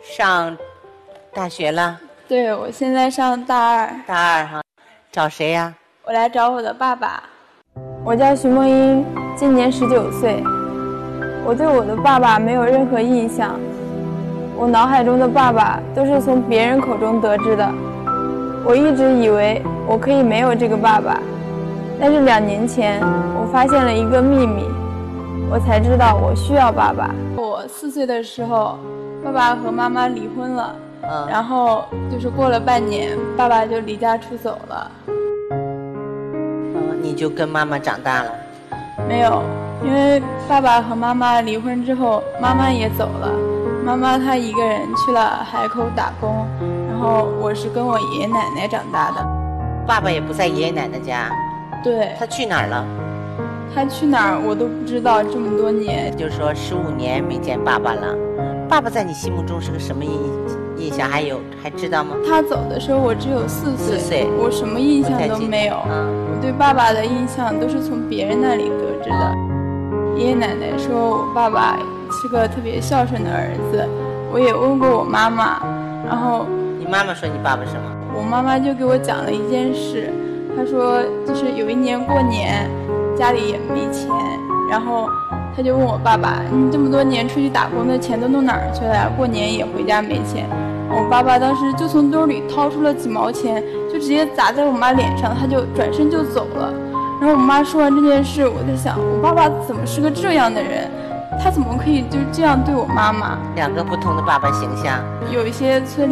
上大学了？ 对，我现在上大二。 大二哈，找谁呀？ 我来找我的爸爸。我叫徐梦英，今年19岁。我对我的爸爸没有任何印象，我脑海中的爸爸都是从别人口中得知的。我一直以为我可以没有这个爸爸，但是2年前我发现了一个秘密，我才知道我需要爸爸。我4岁的时候，爸爸和妈妈离婚了，然后就是过了半年，爸爸就离家出走了。 你就跟妈妈长大了？ 没有，因为爸爸和妈妈离婚之后，妈妈也走了。妈妈她一个人去了海口打工，然后我是跟我爷爷奶奶长大的。 爸爸也不在爷爷奶奶家？ 对。他去哪儿了？ 他去哪儿我都不知道，这么多年。 就是说15年没见爸爸了。爸爸在你心目中是个什么印象？还知道吗？ 他走的时候我只有4岁。 4岁， 我什么印象都没有。我对爸爸的印象都是从别人那里得知的。爷爷奶奶说我爸爸是个特别孝顺的儿子，我也问过我妈妈，然后你妈妈说你爸爸什么？ 我妈妈就给我讲了一件事，她说就是有一年过年，家里也没钱，然后她就问我爸爸，你这么多年出去打工的钱都弄哪儿去了呀？过年也回家没钱。我爸爸当时就从兜里掏出了几毛钱，就直接砸在我妈脸上，他就转身就走了。然后我妈说完这件事，我在想，我爸爸怎么是个这样的人？他怎么可以就这样对我妈妈？ 2个不同的爸爸形象。 有一些村里